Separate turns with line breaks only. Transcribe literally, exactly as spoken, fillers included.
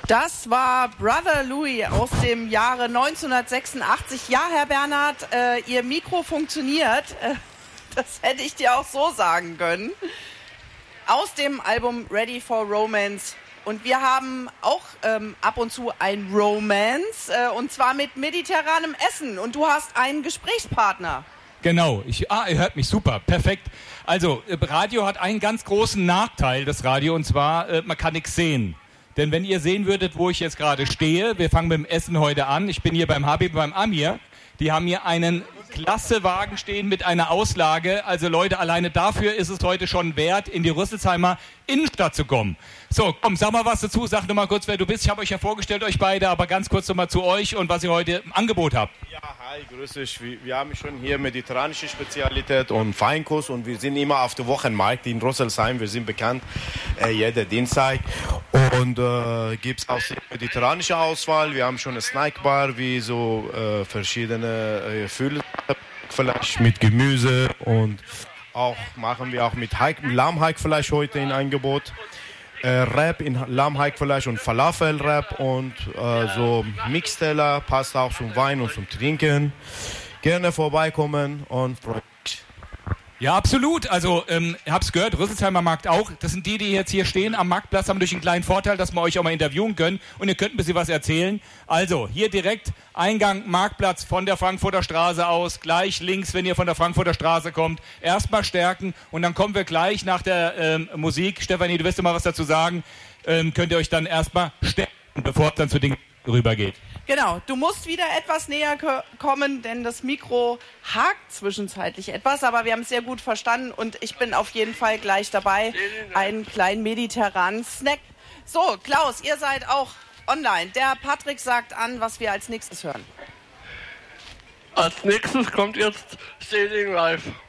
Das war Brother Louie aus dem Jahre neunzehnhundertsechsundachtzig. Ja, Herr Bernhard, äh, Ihr Mikro funktioniert. Äh, das hätte ich dir auch so sagen können. Aus dem Album Ready for Romance. Und wir haben auch ähm, ab und zu ein Romance, äh, und zwar mit mediterranem Essen. Und du hast einen Gesprächspartner.
Genau, ich, ah, ihr hört mich super, perfekt. Also, äh, Radio hat einen ganz großen Nachteil, das Radio, und zwar, äh, man kann nichts sehen. Denn wenn ihr sehen würdet, wo ich jetzt gerade stehe, wir fangen mit dem Essen heute an, ich bin hier beim Habib, beim Amir, die haben hier einen klasse Wagen stehen mit einer Auslage. Also Leute, alleine dafür ist es heute schon wert, in die Rüsselsheimer Innenstadt zu kommen. So, komm, sag mal was dazu, sag noch mal kurz, wer du bist. Ich habe euch ja vorgestellt, euch beide, aber ganz kurz noch mal zu euch und was ihr heute im Angebot habt.
Ja, hi, grüß dich. Wir, wir haben schon hier mediterranische Spezialität und Feinkost und wir sind immer auf dem Wochenmarkt in Rüsselsheim. Wir sind bekannt, äh, jeder Dienstag. Und äh, gibt es auch mediterranische Auswahl. Wir haben schon eine Snackbar, wie so äh, verschiedene äh, Füllfleisch mit Gemüse und auch machen wir auch mit Lammhackfleisch heute in Angebot. Äh, Wrap in Lammhackfleisch und Falafel-Wrap und äh, so Mixteller, passt auch zum Wein und zum Trinken. Gerne vorbeikommen und freut mich.
Ja, absolut. Also, ähm, ihr habt's gehört, Rüsselsheimer Markt auch. Das sind die, die jetzt hier stehen am Marktplatz, haben durch einen kleinen Vorteil, dass wir euch auch mal interviewen können und ihr könnt ein bisschen was erzählen. Also, hier direkt Eingang Marktplatz von der Frankfurter Straße aus, gleich links, wenn ihr von der Frankfurter Straße kommt. Erstmal stärken und dann kommen wir gleich nach der ähm, Musik. Stefanie, du wirst ja mal was dazu sagen. Ähm, könnt ihr euch dann erstmal stärken, bevor es dann zu den rübergeht.
Genau, du musst wieder etwas näher kommen, denn das Mikro hakt zwischenzeitlich etwas, aber wir haben es sehr gut verstanden und ich bin auf jeden Fall gleich dabei, einen kleinen mediterranen Snack. So, Klaus, ihr seid auch online. Der Patrick sagt an, was wir als nächstes hören.
Als nächstes kommt jetzt Sailing Live.